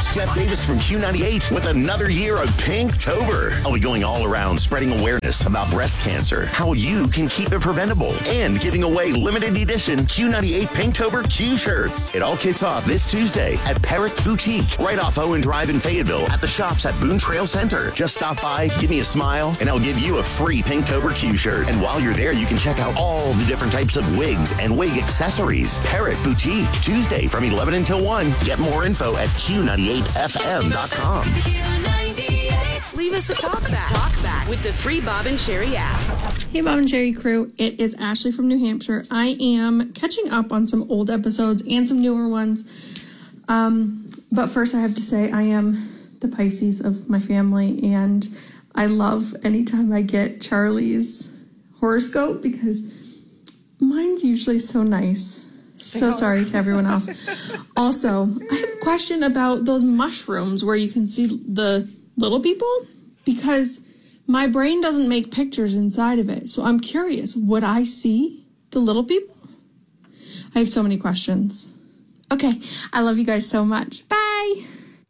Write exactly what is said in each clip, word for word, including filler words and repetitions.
Here's Jeff Davis from Q ninety-eight with another year of Pinktober. I'll be going all around spreading awareness about breast cancer, how you can keep it preventable, and giving away limited edition Q ninety-eight Pinktober Q shirts. It all kicks off this Tuesday at Parrot Boutique, right off Owen Drive in Fayetteville at the shops at Boone Trail Center. Just stop by, give me a smile, and I'll give you a free Pinktober Q shirt. And while you're there, you can check out all the different types of wigs and wig accessories. Parrot Boutique, Tuesday from eleven until one. Get more info at Q ninety-eight F M dot com. Leave us a talk back. Talk back with the free Bob and Sherry app. Hey, Bob and Sherry crew. It is Ashley from New Hampshire. I am catching up on some old episodes and some newer ones. Um, but first I have to say I am the Pisces of my family, and I love anytime I get Charlie's horoscope because mine's usually so nice. So sorry to everyone else. Also, I have a question about those mushrooms where you can see the little people, because my brain doesn't make pictures inside of it. So I'm curious, would I see the little people? I have so many questions. Okay, I love you guys so much. Bye.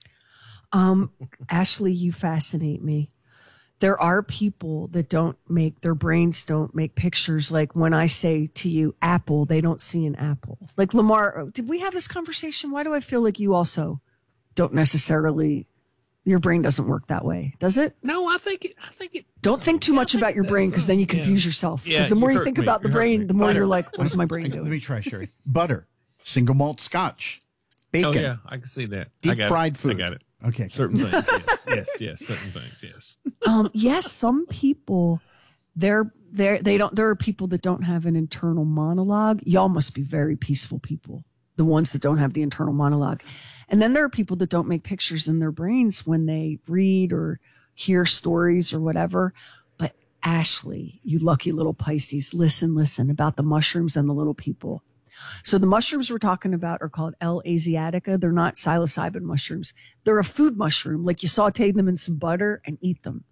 Um, Ashley, you fascinate me. There are people that don't make, their brains don't make pictures. Like when I say to you, apple, they don't see an apple. Like Lamar, did we have this conversation? Why do I feel like you also don't necessarily, your brain doesn't work that way, does it? No, I think it, I think it. Don't think too yeah, much about your brain, because then you confuse yeah. yourself. Because Yeah, the more you you think me. about the You brain, me. the more Butter. you're like, what does my brain do? Let me try, Sherry. Butter, single malt scotch, bacon. Oh yeah, I can see that. Deep I got fried it. food. I got it. Okay. Certain things, yes, yes, yes. Certain things, yes. Um, yes, some people, they're, they're, they don't, there are people that don't have an internal monologue. Y'all must be very peaceful people, the ones that don't have the internal monologue. And then there are people that don't make pictures in their brains when they read or hear stories or whatever. But Ashley, you lucky little Pisces, listen, listen about the mushrooms and the little people. So the mushrooms we're talking about are called L. asiatica. They're not psilocybin mushrooms. They're a food mushroom. Like you saute them in some butter and eat them.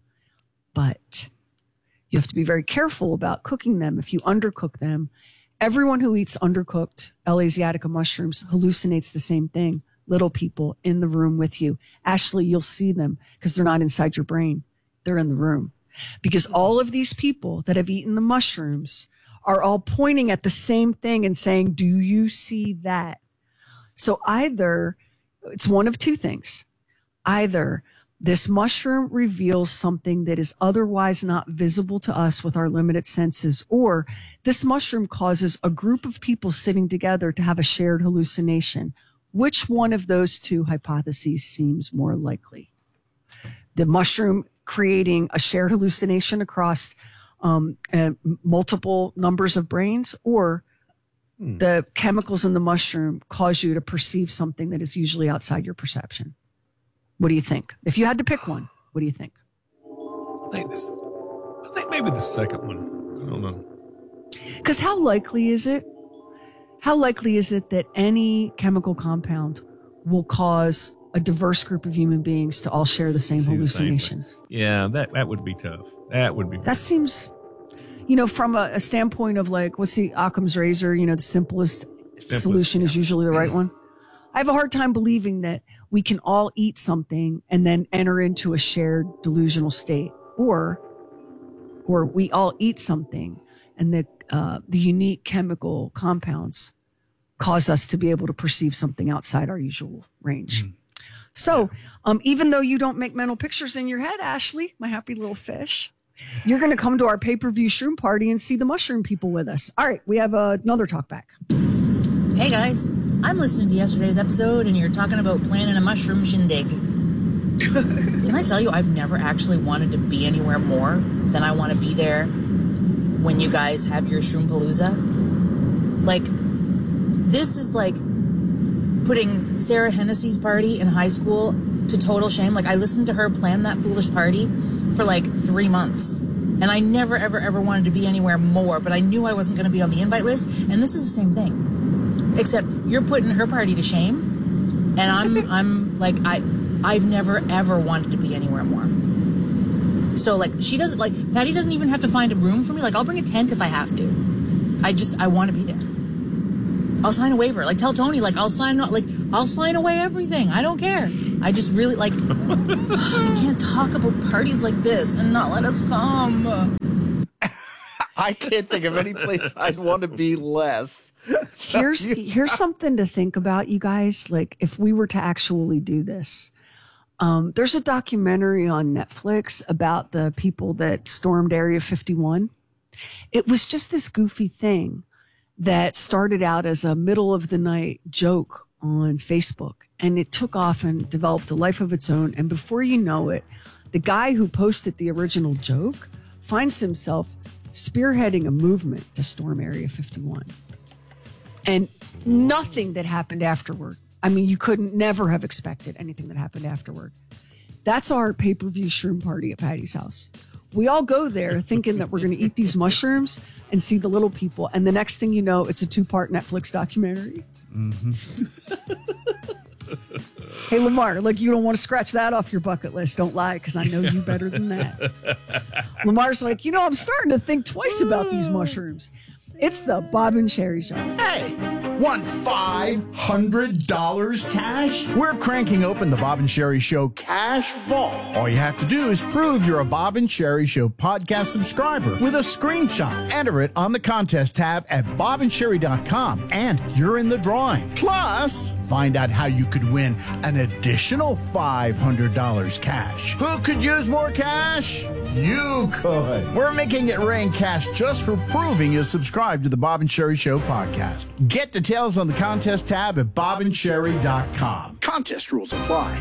But you have to be very careful about cooking them. If you undercook them, everyone who eats undercooked L. asiatica mushrooms hallucinates the same thing. Little people in the room with you. Ashley, you'll see them because they're not inside your brain. They're in the room. Because all of these people that have eaten the mushrooms are all pointing at the same thing and saying, do you see that? So either it's one of two things. Either this mushroom reveals something that is otherwise not visible to us with our limited senses, or this mushroom causes a group of people sitting together to have a shared hallucination. Which one of those two hypotheses seems more likely? The mushroom creating a shared hallucination across um, uh, multiple numbers of brains, or hmm. the chemicals in the mushroom cause you to perceive something that is usually outside your perception? What do you think? If you had to pick one, what do you think? I think this. I think maybe the second one. I don't know. Because how likely is it? How likely is it that any chemical compound will cause a diverse group of human beings to all share the same See hallucination? The same yeah, that that would be tough. That would be. That seems, you know, from a, a standpoint of like, what's the Occam's razor? You know, the simplest, simplest solution yeah. is usually the right one. I have a hard time believing that we can all eat something and then enter into a shared delusional state, or, or we all eat something and the uh, the unique chemical compounds cause us to be able to perceive something outside our usual range. Mm. So, um, even though you don't make mental pictures in your head, Ashley, my happy little fish, you're going to come to our pay-per-view shroom party and see the mushroom people with us. All right, we have uh, another talk back. Hey guys, I'm listening to yesterday's episode and you're talking about planning a mushroom shindig. Can I tell you, I've never actually wanted to be anywhere more than I want to be there when you guys have your Shroompalooza. Like, this is like putting Sarah Hennessy's party in high school to total shame. Like, I listened to her plan that foolish party for like three months. And I never, ever, ever wanted to be anywhere more, but I knew I wasn't going to be on the invite list. And this is the same thing, except you're putting her party to shame. And I'm, I'm like, I, I've never, ever wanted to be anywhere more. So like, she doesn't like, Patty doesn't even have to find a room for me. Like, I'll bring a tent if I have to. I just, I want to be there. I'll sign a waiver. Like, tell Tony, like, I'll sign, like, I'll sign away everything. I don't care. I just really, like, I can't talk about parties like this and not let us come. I can't think of any place I'd want to be less. So Here's you- here's something to think about, you guys. Like, if we were to actually do this, um, there's a documentary on Netflix about the people that stormed Area fifty-one. It was just this goofy thing that started out as a middle of the night joke on Facebook, and it took off and developed a life of its own. And before you know it, the guy who posted the original joke finds himself spearheading a movement to storm Area fifty-one. And nothing that happened afterward. I mean, you couldn't never have expected anything that happened afterward. That's our pay-per-view shroom party at Patty's house. We all go there thinking that we're going to eat these mushrooms and see the little people. And the next thing you know, it's a two-part Netflix documentary. Mm-hmm. Hey, Lamar, like, you don't want to scratch that off your bucket list. Don't lie, because I know you better than that. Lamar's like, you know, I'm starting to think twice about these mushrooms. It's the Bob and Sherry Show. Hey, want five hundred dollars cash? We're cranking open the Bob and Sherry Show Cash Vault. All you have to do is prove you're a Bob and Sherry Show podcast subscriber with a screenshot. Enter it on the contest tab at bob and sherry dot com, and you're in the drawing. Plus, find out how you could win an additional five hundred dollars cash. Who could use more cash? You could. We're making it rain cash just for proving you subscribe to the Bob and Sherry Show podcast. Get details on the contest tab at bob and sherry dot com. Contest rules apply.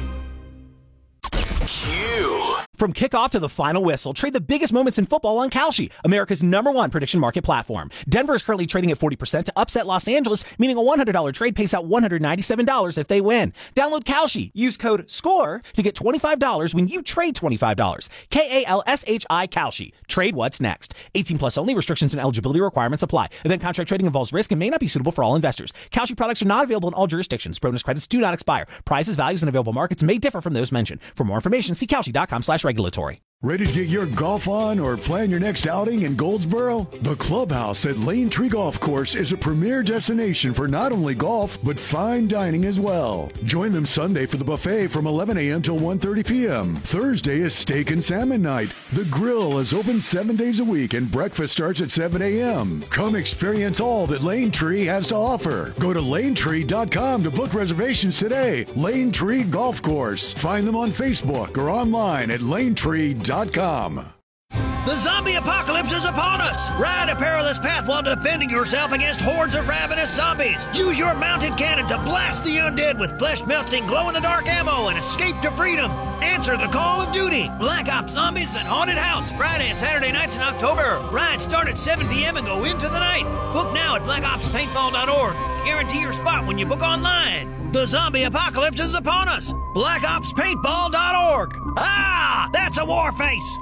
Q. From kickoff to the final whistle, trade the biggest moments in football on Kalshi, America's number one prediction market platform. Denver is currently trading at forty percent to upset Los Angeles, meaning a one hundred dollars trade pays out one hundred ninety-seven dollars if they win. Download Kalshi. Use code SCORE to get twenty-five dollars when you trade twenty-five dollars. K A L S H I Kalshi. Trade what's next. eighteen plus only. Restrictions and eligibility requirements apply. Event contract trading involves risk and may not be suitable for all investors. Kalshi products are not available in all jurisdictions. Bonus credits do not expire. Prices, values, and available markets may differ from those mentioned. For more information, see kalshi dot com slash regulatory. Ready to get your golf on or plan your next outing in Goldsboro? The Clubhouse at Lane Tree Golf Course is a premier destination for not only golf, but fine dining as well. Join them Sunday for the buffet from eleven a.m. till one thirty p.m. Thursday is steak and salmon night. The grill is open seven days a week and breakfast starts at seven a.m. Come experience all that Lane Tree has to offer. Go to lane tree dot com to book reservations today. Lane Tree Golf Course. Find them on Facebook or online at lane tree dot com. The zombie apocalypse is upon us! Ride a perilous path while defending yourself against hordes of ravenous zombies! Use your mounted cannon to blast the undead with flesh-melting, glow-in-the-dark ammo and escape to freedom! Answer the call of duty! Black Ops Zombies and Haunted House, Friday and Saturday nights in October. Rides start at seven p.m. and go into the night. Book now at black ops paintball dot org. Guarantee your spot when you book online. The zombie apocalypse is upon us! black ops paintball dot org. Ah! That's a war face!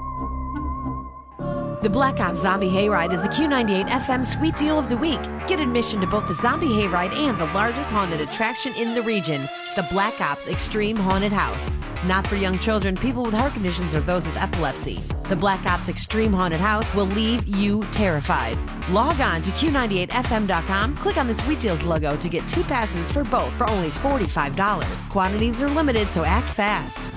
The Black Ops Zombie Hayride is the Q ninety-eight F M Sweet Deal of the Week. Get admission to both the Zombie Hayride and the largest haunted attraction in the region, the Black Ops Extreme Haunted House. Not for young children, people with heart conditions, or those with epilepsy. The Black Ops Extreme Haunted House will leave you terrified. Log on to Q ninety-eight F M dot com, click on the Sweet Deals logo to get two passes for both for only forty-five dollars. Quantities are limited, so act fast.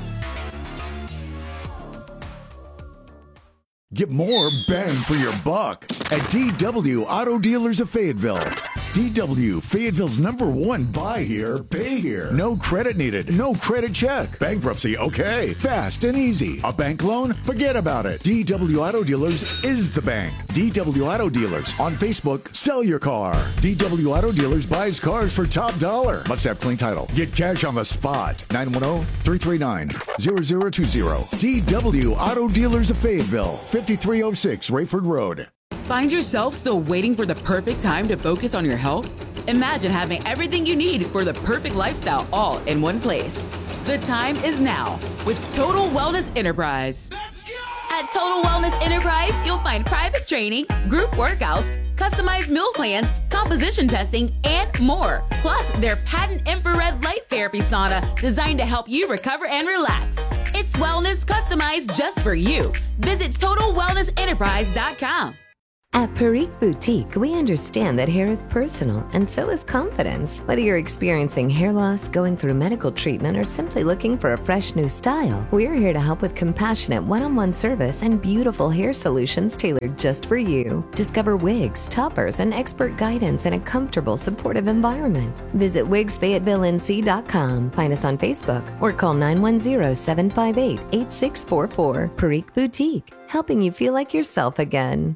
Get more bang for your buck at D W Auto Dealers of Fayetteville. D W, Fayetteville's number one buy here, pay here. No credit needed, no credit check. Bankruptcy, okay. Fast and easy. A bank loan? Forget about it. D W Auto Dealers is the bank. D W Auto Dealers. On Facebook, sell your car. D W Auto Dealers buys cars for top dollar. Must have clean title. Get cash on the spot. nine one zero, three three nine, zero zero two zero. D W Auto Dealers of Fayetteville. fifty-three oh six Rayford Road. Find yourself still waiting for the perfect time to focus on your health? Imagine having everything you need for the perfect lifestyle all in one place. The time is now with Total Wellness Enterprise. At Total Wellness Enterprise, you'll find private training, group workouts, customized meal plans, composition testing, and more. Plus, their patent infrared light therapy sauna designed to help you recover and relax. It's wellness customized just for you. Visit total wellness enterprise dot com. At Perique Boutique, we understand that hair is personal, and so is confidence. Whether you're experiencing hair loss, going through medical treatment, or simply looking for a fresh new style, we're here to help with compassionate one-on-one service and beautiful hair solutions tailored just for you. Discover wigs, toppers, and expert guidance in a comfortable, supportive environment. Visit wigs fayetteville n c dot com, find us on Facebook, or call nine one zero, seven five eight, eight six four four. Perique Boutique, helping you feel like yourself again.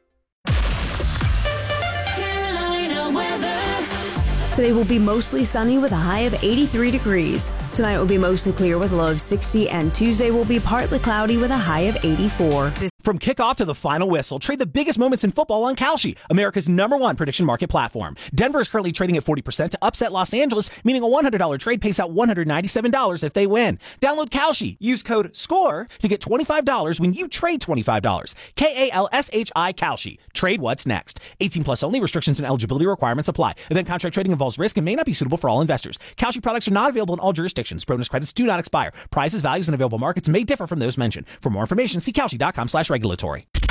Today will be mostly sunny with a high of eighty-three degrees. Tonight will be mostly clear with a low of sixty, and Tuesday will be partly cloudy with a high of eighty-four. From kickoff to the final whistle, trade the biggest moments in football on Kalshi, America's number one prediction market platform. Denver is currently trading at forty percent to upset Los Angeles, meaning a one hundred dollars trade pays out one hundred ninety-seven dollars if they win. Download Kalshi. Use code SCORE to get twenty-five dollars when you trade twenty-five dollars. K A L S H I Kalshi. Trade what's next. eighteen plus only. Restrictions and eligibility requirements apply. Event contract trading involves risk and may not be suitable for all investors. Kalshi products are not available in all jurisdictions. Bonus credits do not expire. Prices, values, and available markets may differ from those mentioned. For more information, see Kalshi dot com slash regulatory.